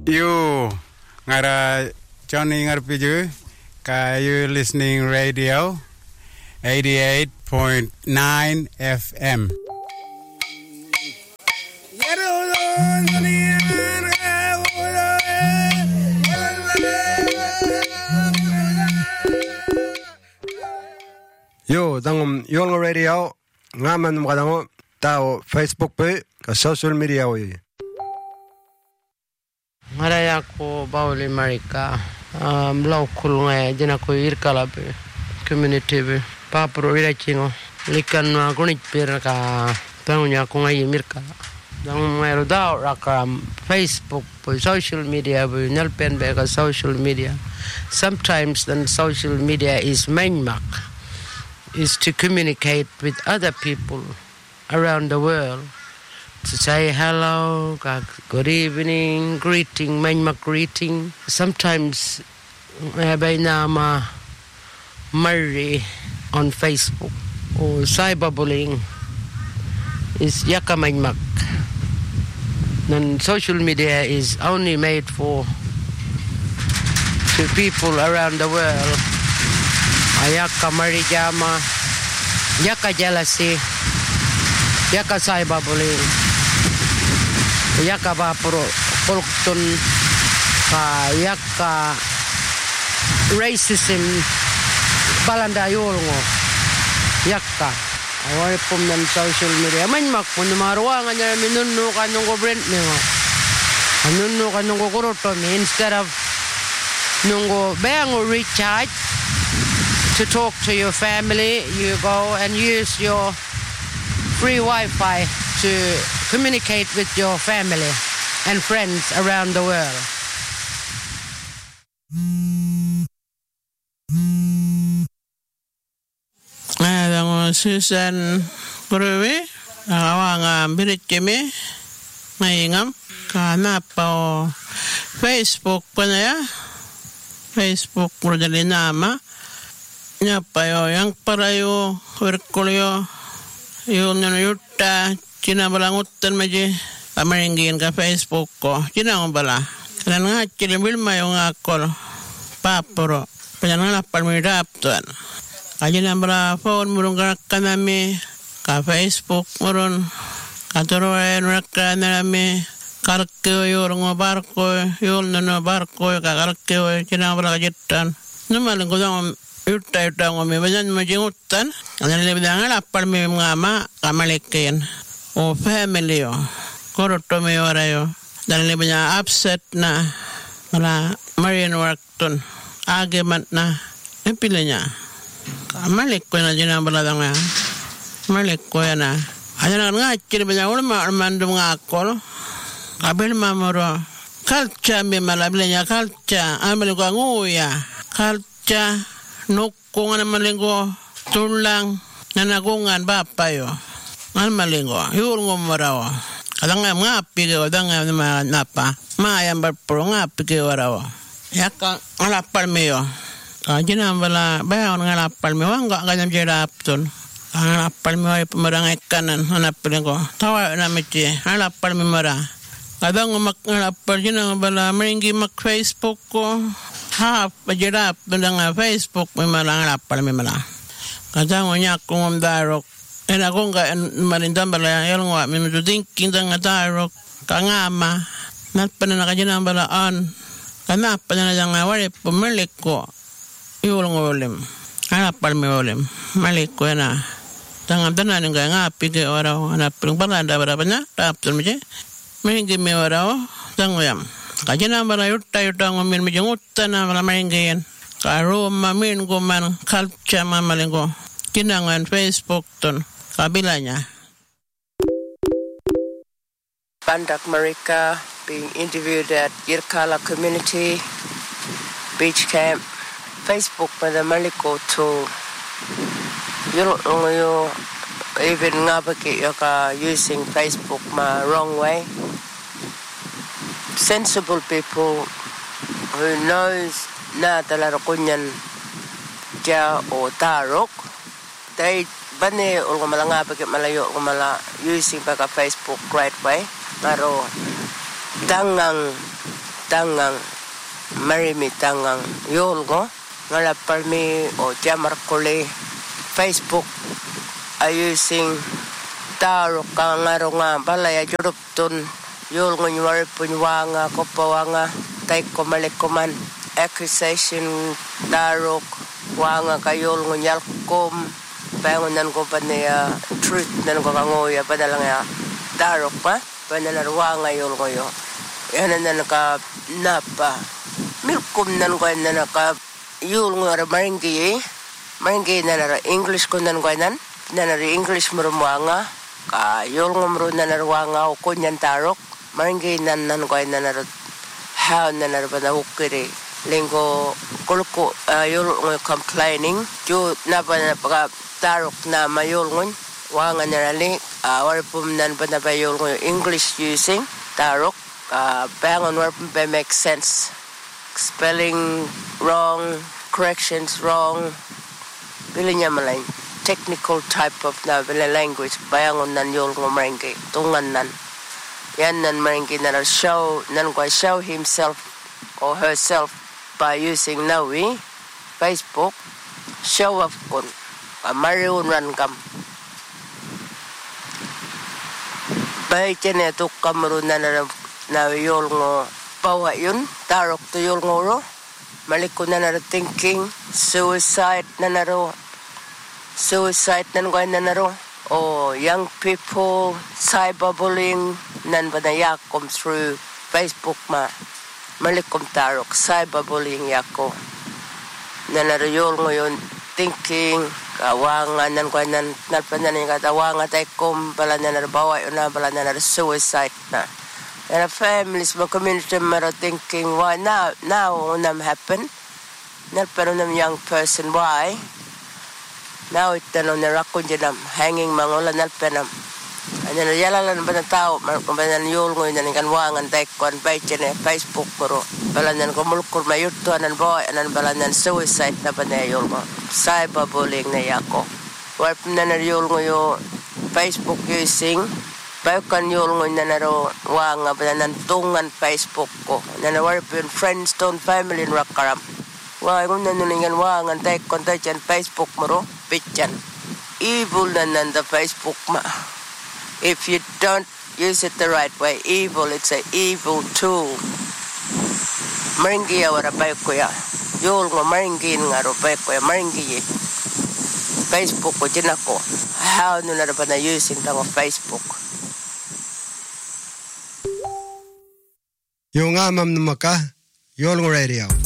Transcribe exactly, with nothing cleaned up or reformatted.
You ngara Johnny ngarpiju ka you listening radio eighty-eight point nine F M. Yo, tangum yolngo radio ngaman mkadango tao Facebook pe ka social media oi. Maraya ko Bauli Marika um local ngai jena ko irkala pe community pe papro ira chingo likan na kunit per ka taunya ko ngai mirka dang mero da raka Facebook pe social media pe nalpen be ka social media. Sometimes then social media is main mark is to communicate with other people around the world. To say hello, good evening, greeting, manma greeting. Sometimes may nama marry on Facebook or cyberbullying is yaka manmak. And social media is only made for to people around the world. Ayaka marijama, yaka jealousy, yaka cyberbullying. Yaka ba pro polktun ka yaka racism balanda yolngo yaka awai pum nan social media man mak pun maruangan ya minunno kanong brand mengo anunno kanong koroto me instead of nungo bang or recharge to talk to your family, you go and use your free Wi-Fi to communicate with your family and friends around the world. Ang Susan Gruwe, awang birit kami, ngayingam, kanapaw Facebook pa na ya, Facebook mo dali nama, niya pa yung parayo, werkulyo, yun yun yuta, cinabalangutan maji, pamaringgin ka Facebook ko, cinang bala, kanan nga cilibil mayo nga akol, papuro, panyangalapal mo iraptuan, kaya nambala phone murong karakkan nami, ka Facebook muron, katuruan rakkan nami, karakyo yung barko, yung nano barko, kakarakyo, cinang bala kajitan, numalang ko dang yuta yuta ngami, banyan majingutan, kanan lebih lapar mi ngama, kamalikin. O family yo, koroto mi ora yo, dan lebih banyak upset na, malah marine work tun, argument na, yang pilihnya, malik ko na jina baladang ya, malik ko ya na, aja na ngacir banyak ulama mandum ngakol, kabil mamoro, kalca mi malah bilanya kalca, ambil ko nguya, kalca, nukung na malinggo, tulang, nanagungan bapa yo. Ang malingo, yung ngumaraw. Kadang nga ngapi ko, kadang nga napa. Mayang barpuro ngapi ko waraw. Yaka ngalapal miyo. Kaya na wala, bayaw ngalapal miyo. Ang kanyang jirapton. Ang ngalapal miyo ay pumarangay kanan. Hanapin ko. Tawa na miti. Ngalapal miyo mara. Kadang ngalapal yun wala. Maringi mag-Facebook ko. Half, majirap. Doon nga Facebook. May mara ngalapal miyo mara. Kadang nga kung umdarok. En ako nga malindang bala yung nga minututing kindang nga tarok kangama nat pa na nakadyan ang balaan kanap pa na lang nga wari pumalik ko yung ulim hanap pa may ulim malik ko na tangam tanan nga nga pigi oraw hanap pa ng balanda bara pa na tapos mo siya mahingi may oraw tangoyam kadyan ang bala yuta yuta ng umin medyo nguta na bala mahingi yan karo mamin ko man kalpcha mamaling ko kinangan Facebook ton kabilanya. Bandak Marika being interviewed at Irkala Community Beach Camp. Facebook pa the Maliko to you you even ngabaki ka using Facebook ma wrong way. Sensible people who knows na talaro kunyan ja o tarok they bani ulgo malanga pagkat malayo ulgo mala using pagka Facebook right way pero dangang tangang marimi tangang yolgo ngala palmi o jamar kole Facebook ayusing taro kangaro nga balaya juruptun yolgo nyuwari punyawanga kopawanga taiko malikuman accusation darok wanga kayol ngunyal kom bangunan ko pa niya truth nan ko kangoya padalang ya darok pa panalar wanga yol ngoyo yan nan ka napa milkom nan ko nan ka yol ngara maringi maringi nan English ko nan ko nan nan English mo wanga ka yol ngomro nan wanga o kunyan darok maringi nan nan ko nan how nan ba na ukire linggo kulko ayol ng complaining jo na pa na pag tarok na mayol ngon wanga narali awar pum nan pa na bayol ng English using tarok bangon war pum pa make sense spelling wrong corrections wrong bilinya malay technical type of na language bangon nan yol ng maringke tungan nan yan nan maringke na show nan ko show himself or herself by using Nawi, Facebook, show off kun, mariun ran kam. Bay chene tu kamru na na yol ngo bawa yun, tarok tu yol ngoro, malikun na na thinking, suicide na naro, suicide nan ko na naro, or young people, cyberbullying, nan ba na yakom through Facebook ma. Malikom tarok cyberbullying yako nanarayol ngayon thinking kawangan nan kwanan nalpanan ng katawangan tay kom pala nanarbawa yun na pala nanar suicide na and families mo community maro thinking why now now nam happen nalpano nam young person why now itano narakon dyan hanging mangola nalpanam ano na yalalan ba na tao mabanan yol ngoy nan kan wangan tay kon bay chene Facebook moro balanan ko mulkur mayuto anan boy anan balanan suicide na ba na yol mo cyberbullying na yako warp na na yol ngoyo Facebook using bay kan yol ngoy na naro wanga balanan tungan Facebook ko na na warp yun friends don't family in rakaram why kung nanuningan wangan tay kon tay chan Facebook moro pitchan evil na nan the Facebook ma. If you don't use it the right way, evil, it's an evil tool. Maringi ya wara bay ko ya. Yol ngo maringi nga ro bay ko ya maringi. Facebook ko jinako. How no na ba na using tang Facebook? Yung amam numaka, Yol ngo radio.